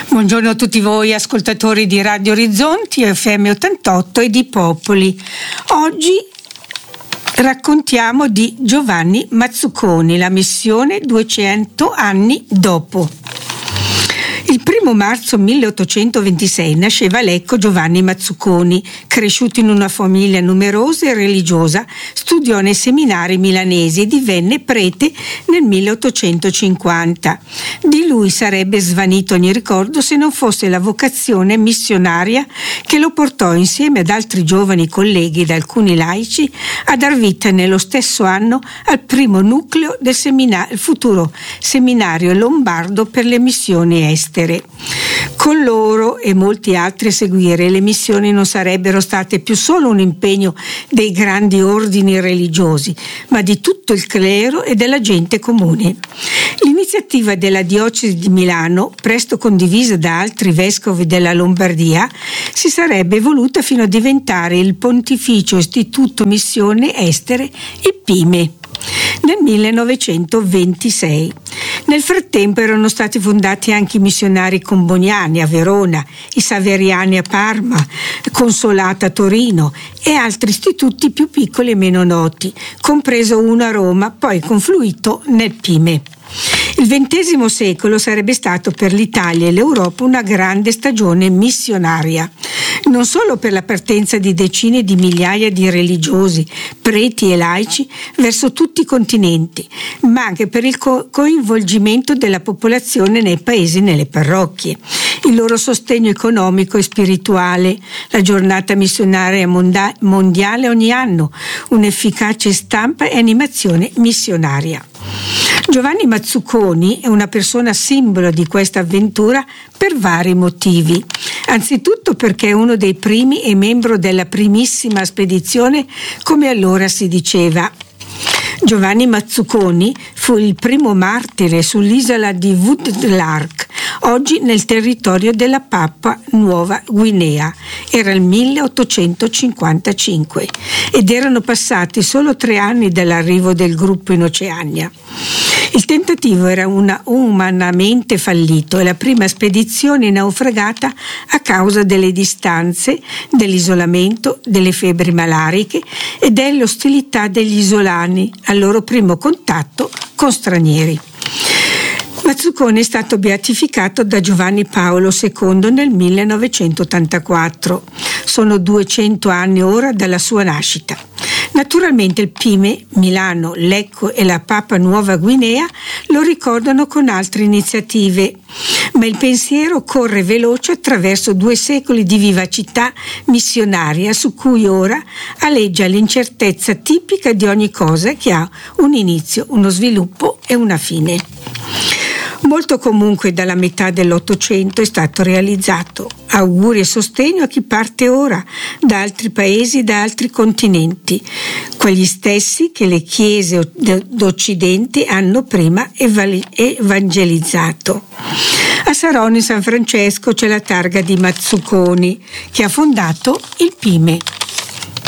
Buongiorno a tutti voi ascoltatori di Radio Orizzonti, FM 88 e di Popoli. Oggi raccontiamo di Giovanni Mazzuconi, la missione 200 anni dopo. Il 1 marzo 1826 nasceva a Lecco Giovanni Mazzuconi. Cresciuto in una famiglia numerosa e religiosa, studiò nei seminari milanesi e divenne prete nel 1850. Di lui sarebbe svanito ogni ricordo se non fosse la vocazione missionaria che lo portò insieme ad altri giovani colleghi ed alcuni laici a dar vita nello stesso anno al primo nucleo del futuro seminario lombardo per le missioni estere. Con loro e molti altri a seguire, le missioni non sarebbero state più solo un impegno dei grandi ordini religiosi, ma di tutto il clero e della gente comune. L'iniziativa della diocesi di Milano, presto condivisa da altri vescovi della Lombardia, si sarebbe evoluta fino a diventare il Pontificio Istituto Missioni Estere, il PIME, nel 1926. Nel frattempo erano stati fondati anche i missionari comboniani a Verona, i saveriani a Parma, Consolata a Torino e altri istituti più piccoli e meno noti, compreso uno a Roma, poi confluito nel PIME. Il XX secolo sarebbe stato per l'Italia e l'Europa una grande stagione missionaria, non solo per la partenza di decine di migliaia di religiosi, preti e laici verso tutti i continenti, ma anche per il coinvolgimento della popolazione nei paesi e nelle parrocchie, il loro sostegno economico e spirituale, la giornata missionaria mondiale ogni anno, un'efficace stampa e animazione missionaria. Giovanni Mazzuconi è una persona simbolo di questa avventura per vari motivi. Anzitutto perché è uno dei primi e membro della primissima spedizione, come allora si diceva. Giovanni Mazzuconi fu il primo martire sull'isola di Woodlark, oggi nel territorio della Papua Nuova Guinea. Era il 1855 ed erano passati solo 3 anni dall'arrivo del gruppo in Oceania. Il tentativo era umanamente fallito e la prima spedizione naufragata a causa delle distanze, dell'isolamento, delle febbri malariche e dell'ostilità degli isolani al loro primo contatto con stranieri. Mazzuconi è stato beatificato da Giovanni Paolo II nel 1984. Sono 200 anni ora dalla sua nascita. Naturalmente il PIME, Milano, Lecco e la Papua Nuova Guinea lo ricordano con altre iniziative, ma il pensiero corre veloce attraverso 2 secoli di vivacità missionaria su cui ora aleggia l'incertezza tipica di ogni cosa che ha un inizio, uno sviluppo e una fine. Molto comunque dalla metà dell'Ottocento è stato realizzato. Auguri e sostegno a chi parte ora da altri paesi, da altri continenti, quegli stessi che le chiese d'Occidente hanno prima evangelizzato. A Saronno in San Francesco c'è la targa di Mazzuconi, che ha fondato il PIME.